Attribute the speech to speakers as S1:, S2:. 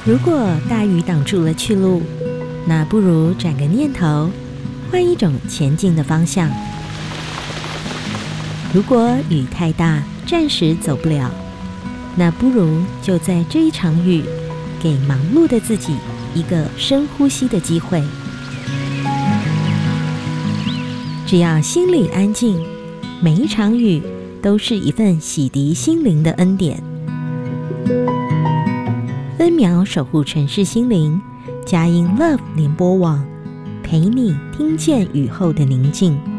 S1: 如果大雨挡住了去路，那不如转个念头，换一种前进的方向。如果雨太大，暂时走不了，那不如就在这一场雨，给忙碌的自己一个深呼吸的机会。只要心里安静，每一场雨都是一份洗涤心灵的恩典。分秒守护城市心灵，佳音 Love 联播网，陪你听见雨后的宁静。